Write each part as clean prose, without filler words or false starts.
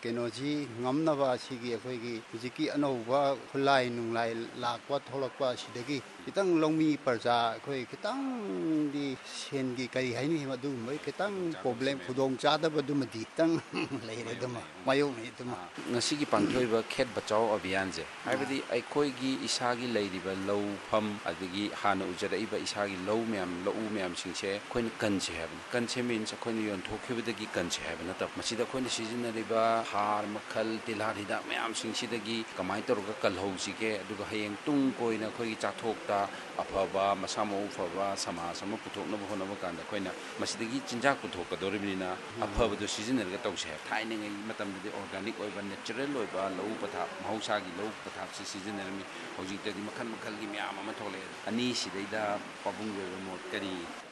ꯀꯩꯅꯣꯁꯤ ꯉꯝꯅꯕ ꯑꯁꯤꯒꯤ ꯑꯩꯈꯣꯏꯒꯤ ꯍꯧꯖꯤꯛꯀꯤ ꯑꯅꯧꯕ ꯈꯨꯠꯂꯥꯏ ꯅꯨꯡꯂꯥꯏ ꯂꯥꯛꯄ ꯊꯣꯛꯂꯛꯄ ꯑꯁꯤꯗꯒꯤ ꯈꯤꯇꯪ ꯂꯧꯃꯤ ꯄ꯭ꯔꯖꯥ ꯑꯩꯈꯣꯏ ꯈꯤꯇꯪꯗꯤ ꯁꯦꯟꯒꯤ ꯀꯔꯤ ꯍꯥꯏꯅꯤ ꯑꯗꯨꯒꯨꯝꯕꯒꯤ ꯈꯤꯇꯪ ꯄ꯭ꯔꯣꯕ꯭ꯂꯦꯝ ꯈꯨꯗꯣꯡ ꯆꯥꯗꯕꯗꯨꯃꯗꯤ ꯈꯤꯇꯪ ꯂꯩꯔꯦ ꯑꯗꯨꯃ ꯃꯥꯌꯣꯛꯅꯩ ꯑꯗꯨꯃ ꯉꯁꯤꯒꯤ ꯄꯥꯡꯊꯣꯛꯏꯕ ꯈꯦꯠ ꯕꯆꯥꯎ ꯑꯚꯤꯌꯥꯟꯁꯦ ꯍꯥꯏꯕꯗꯤ ꯑꯩꯈꯣꯏꯒꯤ ꯏꯁꯥꯒꯤ ꯂꯩꯔꯤꯕ ꯂꯧꯐꯝ ꯑꯗꯒꯤ ꯍꯥꯟꯅ ꯎꯖꯔꯛꯏꯕ ꯏꯁꯥꯒꯤ ꯂꯧ ꯃꯌꯥꯝꯁꯤꯡꯁꯦ ꯑꯩꯈꯣꯏꯅ ꯀꯟꯁꯦ ꯍꯥꯏꯕꯅꯤ ꯀꯟꯁꯦ ꯃꯤꯟꯁ ꯑꯩꯈꯣꯏꯅ ꯌꯣꯟꯊꯣꯛꯈꯤꯕꯗꯒꯤ ꯀꯟꯁꯦ ꯍꯥꯏꯕ ꯅꯠꯇꯕ ꯃꯁꯤꯗ ꯑꯩꯈꯣꯏꯅ ꯁꯤꯖꯤꯟꯅꯔꯤꯕ ꯍꯥꯔ ꯃꯈꯜ ꯇꯤꯜꯍꯥꯠ ꯍꯤꯗꯥꯛ ꯃꯌꯥꯝꯁꯤꯡꯁꯤꯗꯒꯤ ꯀꯃꯥꯏꯅ ꯇꯧꯔꯒ ꯀꯜꯍꯧꯁꯤꯒꯦ ꯑꯗꯨꯒ ꯍꯌꯦꯡ ꯇꯨꯡ ꯀꯣꯏꯅ ꯑꯩꯈꯣꯏꯒꯤ ꯆꯥꯊꯣꯛꯇ ꯑꯐꯕ ꯃꯁꯥ ꯃꯎ ꯐꯕ ꯁꯃꯥꯖ ꯑꯃ ꯄꯨꯊꯣꯛꯅꯕ ꯍꯣꯠꯅꯕ ꯀꯥꯟꯗ ꯑꯩꯈꯣꯏꯅ ꯃꯁꯤꯗꯒꯤ ꯆꯤꯟꯖꯥꯛ ꯄꯨꯊꯣꯛꯀꯗꯧꯔꯤꯕꯅꯤ나 ꯑꯐꯕꯗꯣ ꯁꯤꯖꯤꯟꯅꯔꯒ ꯇꯧꯁꯦ ꯍꯥꯏꯕ ꯊꯥꯏꯅꯉꯩ ꯃꯇꯝꯗꯗꯤ ꯑꯣꯔꯒꯥꯅꯤꯛ ꯑꯣꯏꯕ ꯅꯦꯆꯔꯦꯜ ꯑꯣꯏꯕ ꯂꯧꯎ ꯄꯊꯥꯞ ꯃꯍꯧꯁꯥꯒꯤ ꯂꯧꯎ ꯄꯊꯥꯞꯁꯤ ꯁꯤꯖꯤꯟꯅꯔꯝꯃꯤ ꯍꯧꯖꯤꯛꯇꯗꯤ ꯃꯈꯜ ꯃꯈꯜꯒꯤ ꯃꯌꯥꯝ ꯑꯃ ꯊꯣꯛꯂꯛꯑꯦ ꯑꯅꯤꯁꯤꯗꯩꯗ ꯄꯥꯕꯨꯡꯒꯤ ꯑꯣꯏꯕ ꯃꯣꯠ ꯀꯔꯤ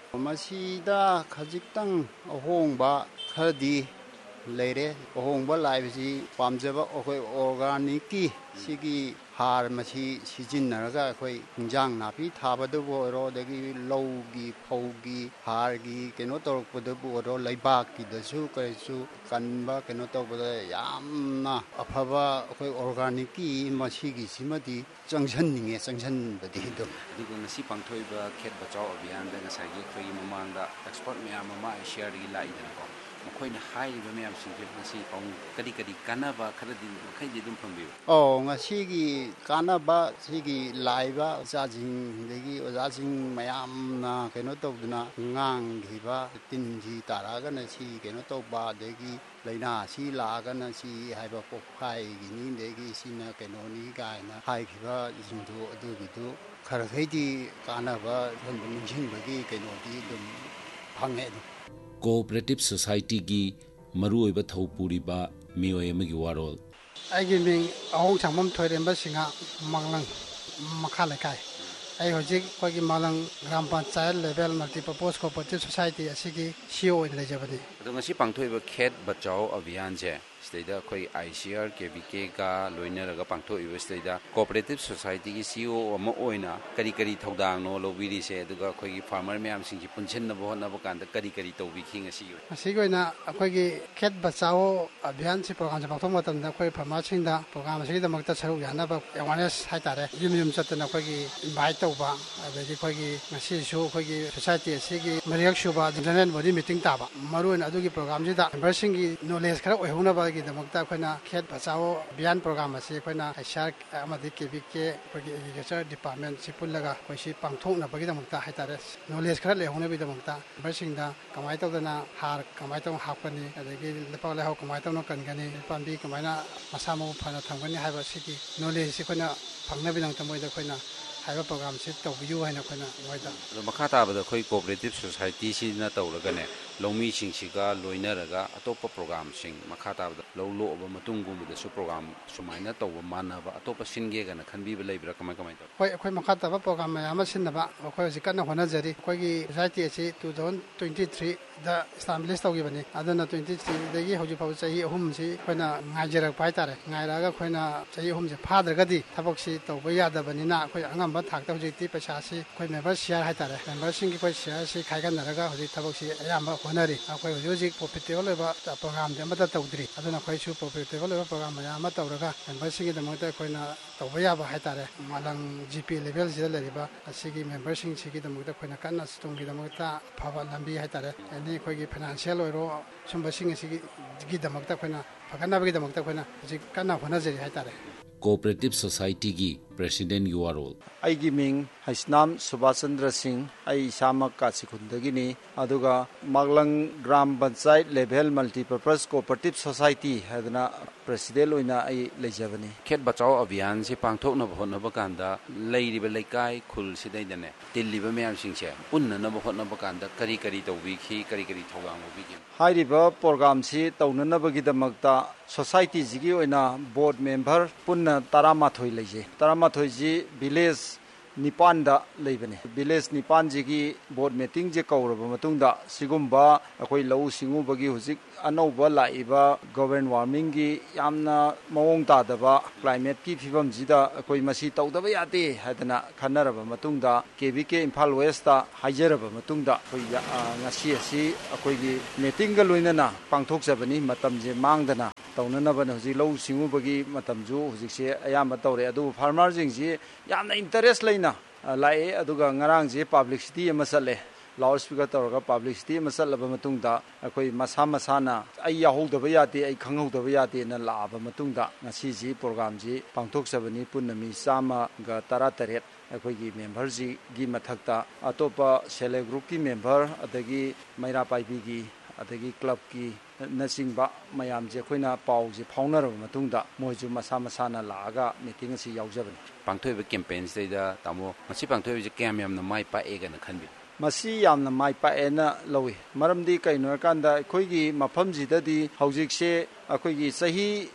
ꯃꯁꯤꯗ ꯈꯖꯤꯛꯇꯪ ꯑꯍꯣꯡꯕ ꯈꯔꯗꯤ ꯂꯩꯔꯦ ꯑꯍꯣꯡꯕ ꯂꯥꯛꯏꯕꯁꯤ ꯄꯥꯝꯖꯕ ꯑꯩꯈꯣꯏ ꯑꯣꯔꯒꯥꯅꯤꯛꯀꯤ ꯁꯤꯒꯤ ꯍꯥꯔ ꯃꯁꯤ ꯁꯤꯖꯤꯟꯅꯔꯒ ꯑꯩꯈꯣꯏ ꯏꯟꯖꯥꯡ ꯅꯥꯄꯤ ꯊꯥꯕꯗꯕꯨ ꯑꯣꯏꯔꯣ ꯑꯗꯒꯤ ꯂꯧꯒꯤ ꯐꯧꯒꯤ ꯍꯥꯔꯒꯤ ꯀꯩꯅꯣ ꯇꯧꯔꯛꯄꯗꯕꯨ ꯑꯣꯏꯔꯣ ꯂꯩꯕꯥꯛꯀꯤꯗꯁꯨ ꯀꯔꯤꯁꯨ ꯀꯟꯕ ꯀꯩꯅꯣ ꯇꯧꯕꯗ ꯌꯥꯝꯅ ꯑꯐꯕ ꯑꯩꯈꯣꯏ ꯑꯣꯔꯒꯥꯅꯤꯛꯀꯤ ꯃꯁꯤꯒꯤꯁꯤꯃꯗꯤ ꯆꯪꯁꯟꯕꯗꯤ ꯑꯗꯨꯒ ꯉꯁꯤ ꯄꯥꯡꯊꯣꯛꯏꯕ ꯈꯦꯠ ꯕꯆꯥꯎ ꯑꯚꯤꯌꯥꯟꯗ ꯉꯁꯥꯏꯒꯤ ꯑꯩꯈꯣꯏꯒꯤ ꯃꯃꯥꯡꯗ ꯑꯦꯛꯁꯄꯔꯠ ꯃꯌꯥꯝ ꯑꯃ ꯑꯦꯁꯤꯌꯥꯗꯒꯤ ꯂꯥꯛꯏꯗꯅꯀꯣ ꯃꯈꯣꯏꯅ ꯍꯥꯏꯔꯤꯕ ꯃꯌꯥꯝꯁꯤꯡꯁꯦ ꯉꯁꯤ ꯀꯔꯤ ꯀꯥꯟꯅꯕ ꯈꯔꯗꯤ ꯃꯈꯩꯗꯤ ꯑꯗꯨꯝ ꯐꯪꯕꯤꯌꯨ ꯉꯁꯤꯒꯤ ꯀꯥꯟꯅꯕ ꯁꯤꯒꯤ ꯂꯥꯛꯏꯕ ꯑꯣꯖꯥꯁꯤꯡ ꯑꯣꯖꯥꯁꯤꯡ ꯃꯌꯥꯝꯅ ꯀꯩꯅꯣ ꯇꯧꯗꯨꯅ ꯉꯥꯡꯈꯤꯕ ꯇꯤꯟꯁꯤ ꯇꯥꯔꯛꯑꯒꯅ ꯁꯤ ꯀꯩꯅꯣ ꯇꯧꯕ ꯑꯗꯒꯤ ꯂꯥꯏꯅꯥ ꯁꯤ ꯂꯥꯛꯑꯒꯅ ꯁꯤ ꯍꯥꯏꯕ ꯄꯣꯛꯐꯥꯏꯒꯤꯅꯤ ꯑꯗꯒꯤ ꯁꯤꯅ ꯀꯩꯅꯣꯅꯤ ꯀꯥꯏꯅ ꯍꯥꯏꯈꯤꯕꯁꯤꯡꯗꯨ ꯑꯗꯨꯒꯤꯗꯨ ꯈꯔꯈꯩꯗꯤ ꯀꯥꯟꯅꯕ ꯁꯣꯝꯗ ꯅꯤꯡꯁꯤꯡꯕꯒꯤ ꯀꯩꯅꯣꯗꯤ ꯑꯗꯨꯝ ꯐꯪꯉꯦ ꯑꯗꯨꯝ ꯀꯣꯑꯣꯄꯔꯦꯇꯤꯞ ꯁꯣꯁꯥꯏꯇꯤꯒꯤ ꯃꯔꯨꯑꯣꯏꯕ ꯊꯧ ꯄꯨꯔꯤꯕ ꯃꯤꯑꯣꯏ ꯑꯃꯒꯤ ꯋꯥꯔꯣꯜ ꯑꯩꯒꯤ ꯃꯤꯡ ꯑꯍꯣꯡ ꯁꯥꯡꯕꯝ ꯊꯣꯏꯔꯦꯝꯕ ꯁꯤꯡꯍ ꯃꯥꯡꯂꯪ ꯃꯈꯥ ꯂꯩꯀꯥꯏ ꯑꯩ ꯍꯧꯖꯤꯛ ꯑꯩꯈꯣꯏꯒꯤ ꯃꯥꯂꯪ gram panchayat level multipurpose cooperative society ꯑꯁꯤꯒꯤ CEO ꯑꯣꯏꯅ ꯂꯩꯖꯕꯅꯤ ꯑꯗꯣ ꯉꯁꯤ ꯄꯥꯡꯊꯣꯛꯏꯕ ꯈꯦꯠ ꯕꯆꯥꯎ ꯑꯚꯤꯌꯥꯟꯁꯦ ꯁꯤꯗꯩꯗ ꯑꯩꯈꯣꯏ ICR KVKꯒ ꯂꯣꯏꯅꯔꯒ ꯄꯥꯡꯊꯣꯛꯏꯕ ꯁꯤꯗꯩꯗ ꯀꯣꯑꯣꯄꯔꯦꯇꯤꯞ ꯁꯣꯁꯥꯏꯇꯤꯒꯤ CEO ꯑꯃ ꯑꯣꯏꯅ ꯀꯔꯤ ꯊꯧꯗꯥꯡꯅꯣ ꯂꯧꯕꯤꯔꯤꯁꯦ ꯑꯗꯨꯒ ꯑꯩꯈꯣꯏꯒꯤ ꯐꯥꯔꯃꯔ ꯃꯌꯥꯝꯁꯤꯡꯁꯤ ꯄꯨꯟꯁꯤꯟꯅꯕ ꯍꯣꯠꯅꯕ ꯀꯥꯟꯗ ꯀꯔꯤ ꯇꯧꯕꯤꯈꯤ ꯃꯁꯤꯒꯤ ꯑꯣꯏꯅ ꯑꯩꯈꯣꯏꯒꯤ ꯈꯦꯠ ꯕꯆꯥꯎ ꯑꯚꯤꯌꯥꯟꯁꯤ ꯄ꯭ꯔꯣꯒ꯭ꯔꯥꯝꯁꯦ ꯄꯥꯡꯊꯣꯛꯄ ꯃꯇꯝꯗ ꯑꯩꯈꯣꯏ ꯐꯥꯔꯃꯔꯁꯤꯡꯗ ꯄ꯭ꯔꯣꯒ꯭ꯔꯥꯝ ꯑꯁꯤꯒꯤꯗꯃꯛꯇ ꯁꯔꯨꯛ ꯌꯥꯅꯕ ꯑꯦꯋꯥꯔꯅꯦꯁ ꯍꯥꯏꯇꯥꯔꯦ ꯌꯨꯝ ꯆꯠꯇꯅ ꯑꯩꯈꯣꯏꯒꯤ ꯏꯟꯚꯥꯏꯠ ꯇꯧꯕ ꯑꯗꯒꯤ ꯑꯩꯈꯣꯏꯒꯤ ꯉꯁꯤꯁꯨ ꯑꯩꯈꯣꯏꯒꯤ ꯁꯣꯁꯥꯏꯇꯤ ꯑꯁꯤꯒꯤ ꯃꯔꯤꯔꯛ ꯁꯨꯕ ꯖꯦꯅꯔꯦꯜ ꯕꯣꯗꯤ ꯃꯤꯇꯤꯡ ꯇꯥꯕ ꯃꯔꯨꯑꯣꯏꯅ ꯑꯗꯨꯒꯤ ꯄ꯭ꯔꯣꯒ꯭ꯔꯥꯝꯁꯤꯗ ꯃꯦꯝꯕꯔꯁꯤꯡꯒꯤ ꯅꯣꯂꯦꯖ ꯈꯔ ꯑꯣꯏꯍꯧꯅꯕꯒꯤꯗꯃꯛꯇ ꯑꯩꯈꯣꯏꯅ ꯈꯦꯠ ꯕꯆꯥꯎ ꯑꯚꯤꯌꯥꯟ ꯄ꯭ꯔꯣꯒ꯭ꯔꯥꯝ ꯑꯁꯤ ꯑꯩꯈꯣꯏꯅ ICR ꯑꯃꯗꯤ KVK ꯑꯩꯈꯣꯏꯒꯤ ꯑꯦꯒ꯭ꯔꯤꯀꯜꯆꯔ ꯗꯤꯄꯥꯔꯠꯃꯦꯟꯁꯤ ꯄꯨꯜꯂꯒ ꯑꯩꯈꯣꯏ ꯁꯤ ꯄꯥꯡꯊꯣꯛꯅꯕꯒꯤꯗꯃꯛꯇ ꯍꯥꯏꯇꯥꯔꯦ ꯅꯣꯂꯦꯖ ꯈꯔ ꯂꯩꯍꯧꯅꯕꯒꯤꯗꯃꯛꯇ ꯃꯦꯝꯕꯔꯁꯤꯡꯗ ꯀꯃꯥꯏꯅ ꯇꯧꯗꯅ ꯍꯥꯔ ꯀꯃꯥꯏꯅ ꯇꯧꯅ ꯍꯥꯞꯀꯅꯤ ꯑꯗꯒꯤ ꯂꯩꯄꯥꯛ ꯂꯩꯍꯥꯎ ꯀꯃꯥꯏꯅ ꯇꯧꯅ ꯀꯟꯒꯅꯤ ꯄꯥꯝꯕꯤ ꯀꯃꯥꯏꯅ ꯃꯁꯥ ꯃꯎ ꯐꯅ ꯊꯝꯒꯅꯤ ꯍꯥꯏꯕ ꯁꯤꯒꯤ ꯅꯣꯂꯦꯖꯁꯤ ꯑꯩꯈꯣꯏꯅ ꯐꯪꯅꯕꯒꯤꯗꯃꯛꯇ ꯃꯣꯏꯗ ꯑꯩꯈꯣꯏꯅ ꯍꯥꯏꯕ ꯄ꯭ꯔꯣꯒ꯭ꯔꯥꯝꯁꯤ ꯇꯧꯕꯤꯌꯨ ꯍꯥꯏꯅ ꯑꯩꯈꯣꯏꯅ ꯃꯣꯏꯗ ꯑꯗꯣ ꯃꯈꯥ ꯇꯥꯕꯗ ꯑꯩꯈꯣꯏ ꯀꯣꯑꯣꯄꯔꯦꯇꯤꯞ ꯁꯣꯁꯥꯏꯇꯤꯁꯤꯅ ꯇꯧꯔꯒꯅꯦ ꯂꯧꯃꯤꯁꯤꯡꯁꯤꯒ ꯂꯣꯏꯅꯔꯒ ꯑꯇꯣꯞꯄ ꯄ꯭ꯔꯣꯒ꯭ꯔꯥꯝꯁꯤꯡ ꯃꯈꯥ ꯇꯥꯕꯗ ꯂꯧ ꯂꯣꯛꯑꯕ ꯃꯇꯨꯡꯒꯨꯝꯕꯗꯁꯨ ꯄ꯭ꯔꯣꯒ꯭ꯔꯥꯝ ꯁꯨꯃꯥꯏꯅ ꯇꯧꯕ ꯃꯥꯟꯅꯕ ꯑꯇꯣꯞꯄ ꯁꯤꯟꯒꯦꯒꯅ ꯈꯟꯕꯤꯕ ꯂꯩꯕ꯭ꯔꯥ ꯀꯃꯥꯏ ꯇꯧꯋꯤ ꯍꯣꯏ ꯑꯩꯈꯣꯏ ꯃꯈꯥ ꯇꯥꯕ ꯄ꯭ꯔꯣꯒ꯭ꯔꯥꯝ ꯃꯌꯥꯝ ꯑꯃ ꯁꯤꯟꯅꯕ ꯑꯩꯈꯣꯏ ꯍꯧꯖꯤꯛ ꯀꯟꯅ ꯍꯣꯠꯅꯖꯔꯤ ꯑꯩꯈꯣꯏꯒꯤ ꯁꯣꯁꯥꯏꯇꯤ ꯑꯁꯤ 2023ꯗ ꯏꯁꯇꯥꯕ꯭ꯂꯤꯁ ꯇꯧꯈꯤꯕꯅꯤ ꯑꯗꯨꯅ 23ꯗꯒꯤ ꯍꯧꯖꯤꯛ ꯐꯥꯎꯕ ꯆꯍꯤ 3ꯁꯤ ꯑꯩꯈꯣꯏꯅ ꯉꯥꯏꯖꯔꯛꯄ ꯍꯥꯏꯇꯥꯔꯦ ꯉꯥꯏꯔꯛꯑꯒ ꯑꯩꯈꯣꯏꯅ ꯆꯍꯤ 3ꯁꯦ ꯐꯥꯗ꯭ꯔꯒꯗꯤ ꯊꯕꯛꯁꯤ ꯇꯧꯕ ꯌꯥꯗꯕꯅꯤꯅ ꯑꯩꯈꯣꯏ ꯑꯉꯝꯕ ꯊꯥꯛꯇ ꯍꯧꯖꯤꯛꯇꯤ ꯄꯩꯁꯥꯁꯤ ꯑꯩꯈꯣꯏ ꯃꯦꯝꯕꯔ ꯁꯤꯌꯥꯔ ꯍꯥꯏꯇꯥꯔꯦ ꯃꯦꯝꯕꯔꯁꯤꯡꯒꯤ ꯑꯩꯈꯣꯏ ꯁꯤꯌꯥꯔꯁꯤ ꯈꯥꯏꯒꯠꯅꯔꯒ ꯍꯧꯖꯤꯛ ꯊꯕꯛꯁꯤ ꯑꯌꯥꯝꯕ ꯍꯣꯠꯅꯔꯤ ꯑꯩꯈꯣꯏ ꯍꯧꯖꯤꯛ ꯄ꯭ꯔꯣꯐꯤꯇꯦꯕꯜ ꯑꯣꯏꯕ ꯄ꯭ꯔꯣꯒ꯭ꯔꯥꯝꯗꯤ ꯑꯃꯠꯇ ꯇꯧꯗ꯭ꯔꯤ ꯑꯗꯨꯅ ꯑꯩꯈꯣꯏꯁꯨ ꯄ꯭ꯔꯣꯐꯤꯇꯦꯕꯜ ꯑꯣꯏꯕ ꯄ꯭ꯔꯣꯒ꯭ꯔꯥꯝ ꯃꯌꯥꯝ ꯑꯃ ꯇꯧꯔꯒ ꯃꯦꯝꯕꯔꯁꯤꯡꯒꯤꯗꯃꯛꯇ ꯑꯩꯈꯣꯏꯅ ꯇꯧꯕ ꯌꯥꯕ ꯍꯥꯏꯇꯥꯔꯦ ꯃꯥꯂꯪ GP ꯂꯦꯚꯦꯜꯁꯤꯗ ꯂꯩꯔꯤꯕ ꯑꯁꯤꯒꯤ ꯃꯦꯝꯕꯔꯁꯤꯡꯁꯤꯒꯤꯗꯃꯛꯇ ꯑꯩꯈꯣꯏꯅ ꯀꯟꯅ ꯇꯨꯡꯒꯤꯗꯃꯛꯇ ꯑꯐꯕ ꯂꯝꯕꯤ ꯍꯥꯏꯇꯥꯔꯦ ꯑꯦꯅꯤ ꯑꯩꯈꯣꯏꯒꯤ ꯐꯥꯏꯅꯥꯟꯁꯤꯌꯦꯜ ꯑꯣꯏꯔꯣ ꯁꯨꯝꯕꯁꯤꯡ ꯑꯁꯤꯒꯤꯗꯃꯛꯇ ꯑꯩꯈꯣꯏꯅ ꯐꯒꯠꯅꯕꯒꯤꯗꯃꯛꯇ ꯑꯩꯈꯣꯏꯅ ꯍꯧꯖꯤꯛ ꯀꯟꯅ ꯍꯣꯠꯅꯖꯔꯤ ꯍꯥꯏꯇꯥꯔꯦ ꯀꯣꯑꯣꯄꯔꯦꯇꯤꯞ ꯁꯣꯁꯥꯏꯇꯤꯒꯤ ꯄ꯭ꯔꯦꯁꯤꯗꯦꯟꯒꯤ ꯋꯥꯔꯣꯜ ꯑꯩꯒꯤ ꯃꯤꯡ ꯍꯩꯁꯅꯥꯝ ꯁꯨꯕꯥꯁꯆꯟꯗ꯭ꯔ ꯁꯤꯡ ꯑꯩ ꯏꯁꯥꯃꯛ ꯀꯥꯁꯤꯈꯨꯟꯗꯒꯤꯅꯤ ꯑꯗꯨꯒ ꯃꯥꯛꯂꯪ gram panchayat level multipurpose cooperative society ꯍꯥꯏꯗꯅ ꯄ꯭ꯔꯦꯁꯤꯗꯦꯟ ꯑꯣꯏꯅ ꯑꯩ ꯂꯩꯖꯕꯅꯤ ꯈꯦꯠ ꯕꯆꯥꯎ ꯑꯚꯤꯌꯥꯟꯁꯤ ꯄꯥꯡꯊꯣꯛꯅꯕ ꯍꯣꯠꯅꯕ ꯀꯥꯟꯗ ꯂꯩꯔꯤꯕ ꯂꯩꯀꯥꯏ ꯈꯨꯜꯁꯤꯗꯩꯗꯅꯦ ꯇꯤꯜꯂꯤꯕ ꯃꯌꯥꯝꯁꯤꯡꯁꯦ ꯄꯨꯟꯅꯅꯕ ꯍꯣꯠꯅꯕ ꯀꯥꯟꯗ ꯀꯔꯤ ꯇꯧꯕꯤꯈꯤ ꯀꯔꯤ ꯊꯧꯗꯥꯡ ꯂꯧꯕꯤꯈꯤ ꯍꯥꯏꯔꯤꯕ ꯄ꯭ꯔꯣꯒ꯭ꯔꯥꯝꯁꯤ ꯇꯧꯅꯅꯕꯒꯤꯗꯃꯛꯇ ꯁꯣꯁꯥꯏꯇꯤꯁꯤꯒꯤ ꯑꯣꯏꯅ ꯕꯣꯔꯗ ꯃꯦꯝꯕꯔ ꯄꯨꯟꯅ 12 ꯂꯩꯖꯩ 12ꯁꯤ ꯚꯤꯂꯦꯖ 9ꯗ ꯂꯩꯕꯅꯤ ꯚꯤꯂꯦꯖ 9ꯁꯤꯒꯤ ꯕꯣꯔꯗ ꯃꯤꯇꯤꯡꯁꯦ ꯀꯧꯔꯕ ꯃꯇꯨꯡꯗ ꯁꯤꯒꯨꯝꯕ ꯑꯩꯈꯣꯏ ꯂꯧꯎ ꯁꯤꯡꯎꯕꯒꯤ ꯍꯧꯖꯤꯛ ꯑꯅꯧꯕ ꯂꯥꯛꯏꯕ ꯒ꯭ꯂꯣꯕꯦꯜ ꯋꯥꯔꯃꯤꯡꯒꯤ ꯌꯥꯝꯅ ꯃꯑꯣꯡ ꯇꯥꯗꯕ ꯀ꯭ꯂꯥꯏꯃꯦꯠꯀꯤ ꯐꯤꯕꯝꯁꯤꯗ ꯑꯩꯈꯣꯏ ꯃꯁꯤ ꯇꯧꯗꯕ ꯌꯥꯗꯦ ꯍꯥꯏꯗꯅ ꯈꯟꯅꯔꯕ ꯃꯇꯨꯡꯗ KVK ꯏꯝꯐꯥꯜ ꯋꯦꯁꯇ ꯍꯥꯏꯖꯔꯕ ꯃꯇꯨꯡꯗ ꯑꯩꯈꯣꯏ ꯉꯁꯤ ꯑꯁꯤ ꯑꯩꯈꯣꯏꯒꯤ ꯃꯤꯇꯤꯡꯒ ꯂꯣꯏꯅꯅ ꯄꯥꯡꯊꯣꯛꯆꯕꯅꯤ ꯃꯇꯝꯁꯦ ꯃꯥꯡꯗꯅ ꯇꯧꯅꯅꯕꯅ ꯍꯧꯖꯤꯛ ꯂꯧꯎ ꯁꯤꯡꯎꯕꯒꯤ ꯃꯇꯝꯁꯨ ꯍꯧꯖꯤꯛꯁꯦ ꯑꯌꯥꯝꯕ ꯇꯧꯔꯦ ꯑꯗꯨꯕꯨ ꯐꯥꯔꯃꯔꯁꯤꯡꯁꯤ ꯌꯥꯝꯅ ꯏꯟꯇꯔꯦꯁ ꯂꯩꯅ ꯂꯥꯛꯑꯦ ꯑꯗꯨꯒ ꯉꯔꯥꯡꯁꯦ ꯄꯥꯕ꯭ꯂꯤꯁꯤꯇꯤ ꯑꯃ ꯆꯠꯂꯦ ꯂꯥꯎꯠ ꯁ꯭ꯄꯤꯀꯔ ꯇꯧꯔꯒ ꯄꯥꯕ꯭ꯂꯤꯁꯤꯇꯤ ꯑꯃ ꯆꯠꯂꯕ ꯃꯇꯨꯡꯗ ꯑꯩꯈꯣꯏ ꯃꯁꯥ ꯃꯁꯥꯅ ꯑꯩ ꯌꯥꯎꯍꯧꯗꯕ ꯌꯥꯗꯦ ꯑꯩ ꯈꯪꯍꯧꯗꯕ ꯌꯥꯗꯦꯅ ꯂꯥꯛꯑꯕ ꯃꯇꯨꯡꯗ ꯉꯁꯤꯁꯤ ꯄ꯭ꯔꯣꯒ꯭ꯔꯥꯝꯁꯤ ꯄꯥꯡꯊꯣꯛꯆꯕꯅꯤ ꯄꯨꯟꯅ ꯃꯤ 118 ꯑꯩꯈꯣꯏꯒꯤ ꯃꯦꯝꯕꯔꯁꯤꯒꯤ ꯃꯊꯛꯇ ꯑꯇꯣꯞꯄ ꯁꯦꯜꯐ ꯍꯦꯜꯞ ꯒ꯭ꯔꯨꯞꯀꯤ ꯃꯦꯝꯕꯔ ꯑꯗꯒꯤ ꯃꯩꯔꯥ ꯄꯥꯏꯕꯤꯒꯤ ꯑꯗꯒꯤ ꯀ꯭ꯂꯕꯀꯤ ꯅꯆꯤꯡꯕ ꯃꯌꯥꯝꯁꯦ ꯑꯩꯈꯣꯏꯅ ꯄꯥꯎꯁꯦ ꯐꯥꯎꯅꯔꯕ ꯃꯇꯨꯡꯗ ꯃꯣꯏꯁꯨ ꯃꯁꯥ ꯃꯁꯥꯅ ꯂꯥꯛꯑꯒ ꯃꯤꯇꯤꯡ ꯑꯁꯤ ꯌꯥꯎꯖꯕꯅꯤ ꯄꯥꯡꯊꯣꯛꯏꯕ ꯀꯦꯝꯄꯦꯟꯁꯤꯗꯩꯗ ꯇꯥꯃꯣ ꯃꯁꯤ ꯄꯥꯡꯊꯣꯛꯏꯕꯁꯤ ꯀꯌꯥꯝ ꯌꯥꯝꯅ ꯃꯥꯏ ꯄꯥꯛꯑꯦꯒꯅ ꯈꯟꯕꯤ ꯃꯁꯤ ꯌꯥꯝꯅ ꯃꯥꯏ ꯄꯥꯛꯑꯦꯅ ꯂꯧꯏ ꯃꯔꯝꯗꯤ ꯀꯩꯅꯣ ꯍꯥꯏꯔꯀꯥꯟꯗ ꯑꯩꯈꯣꯏꯒꯤ ꯃꯐꯝꯁꯤꯗꯗꯤ ꯍꯧꯖꯤꯛꯁꯦ ꯑꯩꯈꯣꯏꯒꯤ ꯆꯍꯤ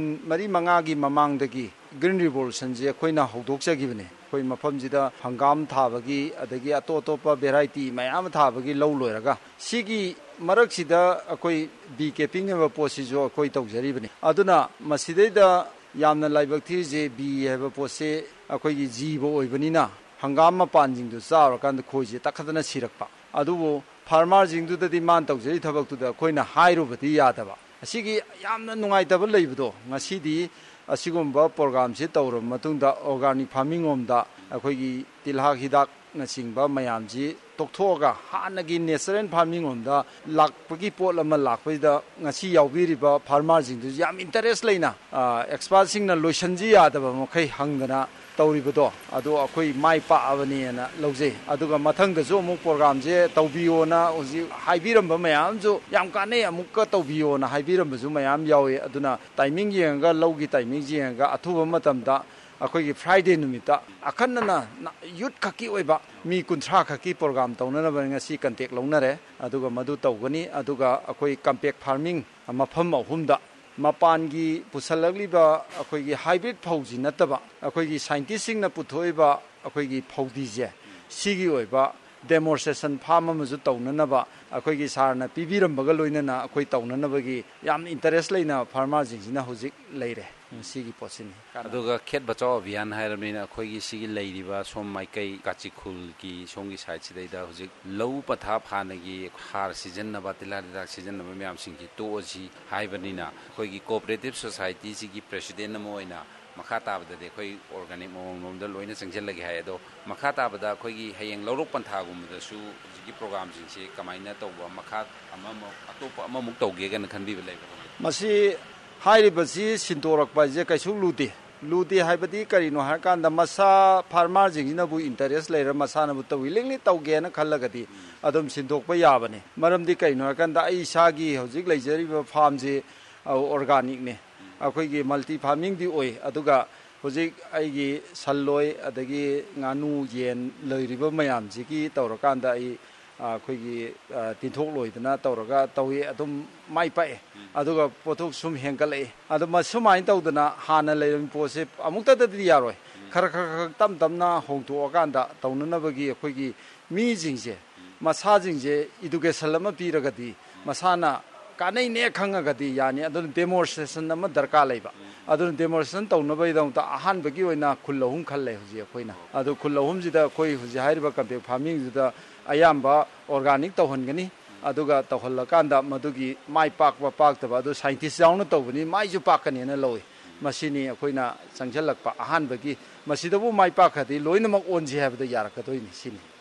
24-5ꯒꯤ ꯃꯃꯥꯡꯗꯒꯤ ꯒ꯭ꯔꯤꯟ ꯔꯤꯚꯣꯂꯨꯁꯟꯁꯦ ꯑꯩꯈꯣꯏꯅ ꯍꯧꯗꯣꯛꯆꯈꯤꯕꯅꯤ ꯑꯩꯈꯣꯏ ꯃꯐꯝꯁꯤꯗ ꯍꯪꯒꯥꯝ ꯊꯥꯕꯒꯤ ꯑꯗꯒꯤ ꯑꯇꯣꯞꯄ ꯚꯦꯔꯥꯏꯇꯤ ꯃꯌꯥꯝ ꯊꯥꯕꯒꯤ ꯂꯧ ꯂꯣꯏꯔꯒ ꯁꯤꯒꯤ ꯃꯔꯛꯁꯤꯗ ꯑꯩꯈꯣꯏ ꯕꯤ ꯀꯦꯄꯤꯡ ꯍꯥꯏꯕ ꯄꯣꯠꯁꯤꯁꯨ ꯑꯩꯈꯣꯏ ꯇꯧꯖꯔꯤꯕꯅꯤ ꯑꯗꯨꯅ ꯃꯁꯤꯗꯩꯗ ꯌꯥꯝꯅ ꯂꯥꯏꯕꯛ ꯊꯤꯔꯤꯁꯦ ꯕꯤ ꯍꯥꯏꯕ ꯄꯣꯠꯁꯦ ꯑꯩꯈꯣꯏꯒꯤ ꯖꯤꯕ ꯑꯣꯏꯕꯅꯤꯅ ꯍꯪꯒꯥꯝ ꯃꯄꯥꯟꯁꯤꯡꯗꯨ ꯆꯥꯎꯔꯀꯥꯟꯗ ꯈꯣꯏꯁꯦ ꯇꯛꯈꯠꯇꯅ ꯁꯤꯔꯛꯄ ꯑꯗꯨꯕꯨ ꯐꯥꯔꯃꯔꯁꯤꯡꯗꯨꯗꯗꯤ ꯃꯥꯅ ꯇꯧꯖꯔꯤ ꯊꯕꯛꯇꯨꯗ ꯑꯩꯈꯣꯏꯅ ꯍꯥꯏꯔꯨꯕꯗꯤ ꯌꯥꯗꯕ ꯑꯁꯤꯒꯤ ꯌꯥꯝꯅ ꯅꯨꯡꯉꯥꯏꯇꯕ ꯂꯩꯕꯗꯣ ꯉꯁꯤꯗꯤ ꯑꯁꯤꯒꯨꯝꯕ ꯄ꯭ꯔꯣꯒ꯭ꯔꯥꯝꯁꯤ ꯇꯧꯔꯕ ꯃꯇꯨꯡꯗ ꯑꯣꯔꯒꯥꯅꯤꯛ ꯐꯥꯔꯃꯤꯡ ꯂꯣꯝꯗ ꯑꯩꯈꯣꯏꯒꯤ ꯇꯤꯜꯍꯥꯠ ꯍꯤꯗꯥꯛꯅꯆꯤꯡꯕ ꯃꯌꯥꯝꯁꯤ ꯇꯣꯛꯊꯣꯛꯑꯒ ꯍꯥꯟꯅꯒꯤ ꯅꯦꯆꯔꯦꯜ ꯐꯥꯔꯃꯤꯡ ꯂꯣꯝꯗ ꯂꯥꯛꯄꯒꯤ ꯄꯣꯠ ꯑꯃ ꯂꯥꯛꯄꯁꯤꯗ ꯉꯁꯤ ꯌꯥꯎꯕꯤꯔꯤꯕ ꯐꯥꯔꯃꯔꯁꯤꯡꯗꯨꯁꯨ ꯌꯥꯝ ꯏꯟꯇꯔꯦꯁ ꯂꯩꯅ ꯑꯦꯛꯁꯄꯥꯔꯠꯁꯤꯡꯅ ꯂꯣꯏꯁꯤꯟ지 ꯌꯥꯗꯕ ꯃꯈꯩ ꯍꯪꯗꯅ ꯇꯧꯔꯤꯕꯗꯣ ꯑꯗꯣ ꯑꯩꯈꯣꯏ ꯃꯥꯏ ꯄꯥꯛꯑꯕꯅꯦꯅ ꯂꯧꯖꯩ ꯑꯗꯨꯒ ꯃꯊꯪꯗꯁꯨ ꯑꯃꯨꯛ ꯄ꯭ꯔꯣꯒ꯭ꯔꯥꯝꯁꯦ ꯇꯧꯕꯤꯌꯣꯅ ꯍꯧꯖꯤꯛ ꯍꯥꯏꯕꯤꯔꯝꯕ ꯃꯌꯥꯝꯁꯨ ꯌꯥꯝ ꯀꯥꯟꯅꯩ ꯑꯃꯨꯛꯀ ꯇꯧꯕꯤꯌꯣꯅ ꯍꯥꯏꯕꯤꯔꯝꯕꯁꯨ ꯃꯌꯥꯝ ꯌꯥꯎꯏ ꯑꯗꯨꯅ ꯇꯥꯏꯃꯤꯡ ꯌꯦꯡꯉꯒ ꯂꯧꯒꯤ ꯇꯥꯏꯃꯤꯡ ꯌꯦꯡꯉꯒ ꯑꯊꯨꯕ ꯃꯇꯝꯗ ꯑꯩꯈꯣꯏꯒꯤ ꯐ꯭ꯔꯥꯏꯗꯦ ꯅꯨꯃꯤꯠꯇ ꯑꯈꯟꯅꯅ ꯌꯨꯠ ꯈꯛꯀꯤ ꯑꯣꯏꯕ ꯃꯤ 30 ꯈꯛꯀꯤ ꯄ꯭ꯔꯣꯒ꯭ꯔꯥꯝ ꯇꯧꯅꯅꯕ ꯉꯁꯤ ꯀꯟꯇꯦꯛ ꯂꯧꯅꯔꯦ ꯑꯗꯨꯒ ꯃꯗꯨ ꯇꯧꯒꯅꯤ ꯑꯗꯨꯒ ꯑꯩꯈꯣꯏ ꯀꯝꯄꯦꯛ ꯐꯥꯔꯃꯤꯡ ꯃꯐꯝ 3ꯗ ꯃꯄꯥꯟꯒꯤ ꯄꯨꯁꯜꯂꯛꯂꯤꯕ ꯑꯩꯈꯣꯏꯒꯤ ꯍꯥꯏꯕ꯭ꯔꯤꯠ ꯐꯧꯁꯤ ꯅꯠꯇꯕ ꯑꯩꯈꯣꯏꯒꯤ ꯁꯥꯏꯟꯇꯤꯁꯁꯤꯡꯅ ꯄꯨꯊꯣꯛꯏꯕ ꯑꯩꯈꯣꯏꯒꯤ ꯐꯧꯗꯤꯁꯦ ꯁꯤꯒꯤ ꯑꯣꯏꯕ ꯗꯦꯃꯣꯟꯁꯇ꯭ꯔꯦꯁꯟ ꯐꯥꯔꯝ ꯑꯃꯁꯨ ꯇꯧꯅꯅꯕ ꯑꯩꯈꯣꯏꯒꯤ ꯁꯥꯔꯅ ꯄꯤꯕꯤꯔꯝꯕꯒ ꯂꯣꯏꯅꯅ ꯑꯩꯈꯣꯏ ꯇꯧꯅꯅꯕꯒꯤ ꯌꯥꯝ ꯏꯟꯇꯔꯦꯁ ꯂꯩꯅ ꯐꯥꯔꯃꯔꯁꯤꯡꯁꯤꯅ ꯍꯧꯖꯤꯛ ꯂꯩꯔꯦ ꯁꯤꯒꯤ ꯄꯣꯠꯁꯤꯅꯤ ꯑꯗꯨꯒ ꯈꯦꯠ ꯕꯆꯥꯎ ꯑꯚꯤꯌꯥꯟ ꯍꯥꯏꯔꯕꯅꯤꯅ ꯑꯩꯈꯣꯏꯒꯤ ꯁꯤꯒꯤ ꯂꯩꯔꯤꯕ ꯁꯣꯝ ꯃꯥꯏꯀꯩ ꯀꯥꯆꯤꯈꯨꯜꯒꯤ ꯁꯣꯝꯒꯤ ꯁꯥꯏꯠꯁꯤꯗꯩꯗ ꯍꯧꯖꯤꯛ ꯂꯧ ꯄꯊꯥꯞ ꯍꯥꯟꯅꯒꯤ ꯍꯥꯔ ꯁꯤꯖꯤꯟꯅꯕ ꯇꯤꯜꯍꯥꯠ ꯍꯤꯗꯥꯛ ꯁꯤꯖꯤꯟꯅꯕ ꯃꯌꯥꯝꯁꯤꯡꯁꯤ ꯇꯣꯛꯑꯁꯤ ꯍꯥꯏꯕꯅꯤꯅ ꯑꯩꯈꯣꯏꯒꯤ ꯀꯣꯑꯣꯄꯔꯦꯇꯤꯚ ꯁꯣꯁꯥꯏꯇꯤꯁꯤꯒꯤ ꯄ꯭ꯔꯦꯁꯤꯗꯦꯟ ꯑꯃ ꯑꯣꯏꯅ ꯃꯈꯥ ꯇꯥꯕꯗꯗꯤ ꯑꯩꯈꯣꯏ ꯑꯣꯔꯒꯥꯅꯤꯛ ꯃꯑꯣꯡꯂꯣꯝꯗ ꯂꯣꯏꯅ ꯆꯪꯁꯤꯜꯂꯒꯦ ꯍꯥꯏ ꯑꯗꯣ ꯃꯈꯥ ꯇꯥꯕꯗ ꯑꯩꯈꯣꯏꯒꯤ ꯍꯌꯦꯡ ꯂꯧꯔꯣꯛ ꯄꯟꯊꯥꯒꯨꯝꯕꯗꯁꯨ ꯍꯧꯖꯤꯛꯀꯤ ꯄ꯭ꯔꯣꯒ꯭ꯔꯥꯝꯁꯤꯡꯁꯤ ꯀꯃꯥꯏꯅ ꯇꯧꯕ ꯃꯈꯥ ꯑꯇꯣꯞꯄ ꯑꯃꯃꯨꯛ ꯇꯧꯒꯦꯒꯅ ꯈꯟꯕꯤꯕ ꯂꯩꯕ ꯃꯁꯤ ꯍꯥꯏꯔꯤꯕꯁꯤ ꯁꯤꯟꯗꯣꯔꯛꯄ ꯍꯥꯏꯁꯦ ꯀꯩꯁꯨ ꯂꯨꯗꯦ ꯍꯥꯏꯕꯗꯤ ꯀꯔꯤꯅꯣ ꯍꯥꯏꯔꯀꯥꯟꯗ ꯃꯁꯥ ꯐꯥꯔꯃꯔꯁꯤꯡꯁꯤꯅꯕꯨ ꯏꯟꯇꯔꯦꯁ ꯂꯩꯔ ꯃꯁꯥꯅꯕꯨ ꯋꯤꯂꯤꯡꯂꯤ ꯇꯧꯒꯦꯅ ꯈꯜꯂꯒꯗꯤ ꯑꯗꯨꯝ ꯁꯤꯟꯗꯣꯛꯄ ꯌꯥꯕꯅꯤ ꯃꯔꯝꯗꯤ ꯀꯔꯤꯅꯣ ꯍꯥꯏꯔꯀꯥꯟꯗ ꯑꯩ ꯏꯁꯥꯒꯤ ꯍꯧꯖꯤꯛ ꯂꯩꯖꯔꯤꯕ ꯐꯥꯔꯝꯁꯤ ꯑꯣꯔꯒꯥꯅꯤꯛꯅꯤ ꯑꯩꯈꯣꯏꯒꯤ ꯃꯜꯇꯤ ꯐꯥꯔꯃꯤꯡꯗꯤ ꯑꯣꯏ ꯑꯗꯨꯒ ꯍꯧꯖꯤꯛ ꯑꯩꯒꯤ ꯁꯟꯂꯣꯏ ꯑꯗꯒꯤ ꯉꯥꯅꯨ ꯌꯦꯟ ꯂꯣꯏꯔꯤꯕ ꯃꯌꯥꯝꯁꯤꯒꯤ ꯇꯧꯔꯀꯥꯟꯗ ꯑꯩ ꯑꯩꯈꯣꯏꯒꯤ ꯇꯤꯟꯊꯣꯛ ꯂꯣꯏꯗꯅ ꯇꯧꯔꯒ ꯇꯧꯏ ꯑꯗꯨꯝ ꯃꯥꯏ ꯄꯥꯛꯑꯦ ꯑꯗꯨꯒ ꯄꯣꯠꯊꯣꯛ ꯁꯨꯝ ꯍꯦꯟꯒꯠꯂꯛꯏ ꯑꯗꯣ ꯁꯨꯃꯥꯏꯅ ꯇꯧꯗꯅ ꯍꯥꯟꯅ ꯂꯩꯔꯝꯕ ꯄꯣꯠꯁꯦ ꯑꯃꯨꯛꯇꯗꯗꯤ ꯌꯥꯔꯣꯏ ꯈꯔ ꯇꯞ ꯇꯞꯅ ꯍꯣꯡꯗꯣꯛꯑꯀꯥꯟꯗ ꯇꯧꯅꯅꯕꯒꯤ ꯑꯩꯈꯣꯏꯒꯤ ꯃꯤꯁꯤꯡꯁꯦ ꯃꯁꯥꯁꯤꯡꯁꯦ ꯏꯗꯨꯀꯦꯁꯟ ꯑꯃ ꯄꯤꯔꯒꯗꯤ ꯃꯁꯥꯅ ꯀꯥꯟꯅꯩꯅꯦ ꯈꯪꯉꯒꯗꯤ ꯌꯥꯅꯤ ꯑꯗꯨꯅ ꯗꯦꯃꯣꯟꯁꯇ꯭ꯔꯦꯁꯟ ꯑꯃ ꯗꯔꯀꯥꯔ ꯂꯩꯕ ꯑꯗꯨꯅ ꯗꯦꯃꯣꯟꯁꯇ꯭ꯔꯦꯁꯟ ꯇꯧꯅꯕꯒꯤꯗꯃꯛꯇ ꯑꯍꯥꯟꯕꯒꯤ ꯑꯣꯏꯅ ꯈꯨꯜ 3 ꯈꯜꯂꯦ ꯍꯧꯖꯤꯛ ꯑꯩꯈꯣꯏꯅ ꯑꯗꯨ ꯈꯨꯜ 3ꯁꯤꯗ ꯑꯩꯈꯣꯏ ꯍꯧꯖꯤꯛ ꯍꯥꯏꯔꯤꯕ ꯀꯝꯄꯦꯛ ꯐꯥꯔꯃꯤꯡꯁꯤꯗ ꯑꯌꯥꯝꯕ ꯑꯣꯔꯒꯥꯅꯤꯛ ꯇꯧꯍꯟꯒꯅꯤ ꯑꯗꯨꯒ ꯇꯧꯍꯜꯂꯀꯥꯟꯗ ꯃꯗꯨꯒꯤ ꯃꯥꯏ ꯄꯥꯛꯄ ꯄꯥꯛꯇꯕ ꯑꯗꯨ ꯁꯥꯏꯟꯇꯤꯁ ꯌꯥꯎꯅ ꯇꯧꯕꯅꯤ ꯃꯥꯏꯁꯨ ꯄꯥꯛꯀꯅꯦꯅ ꯂꯧꯏ ꯃꯁꯤꯅꯤ ꯑꯩꯈꯣꯏꯅ ꯆꯪꯁꯤꯜꯂꯛꯄ ꯑꯍꯥꯟꯕꯒꯤ ꯃꯁꯤꯗꯕꯨ ꯃꯥꯏ ꯄꯥꯛꯈ꯭ꯔꯗꯤ ꯂꯣꯏꯅꯃꯛ ꯑꯣꯟꯁꯤ ꯍꯥꯏꯕꯗ ꯌꯥꯔꯛꯀꯗꯣꯏꯅꯤ ꯁꯤꯅꯤ